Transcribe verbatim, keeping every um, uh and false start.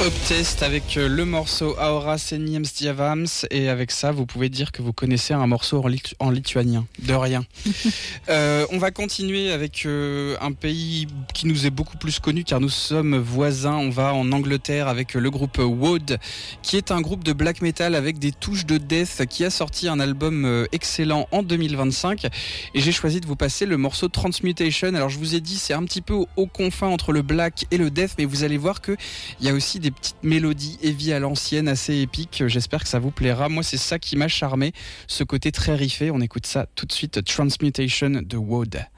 Uptest avec le morceau Aura Seniems Diavams, et avec ça vous pouvez dire que vous connaissez un morceau en, litu- en lituanien, de rien. euh, on va continuer avec euh, un pays qui nous est beaucoup plus connu car nous sommes voisins. On va en Angleterre avec le groupe Woad, qui est un groupe de black metal avec des touches de death, qui a sorti un album euh, excellent en deux mille vingt-cinq, et j'ai choisi de vous passer le morceau Transmutation. Alors je vous ai dit c'est un petit peu au, au confin entre le black et le death, mais vous allez voir que il y a aussi des petites mélodies heavy à l'ancienne assez épiques. J'espère que ça vous plaira. Moi c'est ça qui m'a charmé, ce côté très riffé. On écoute ça tout de suite, Transmutation de Woad.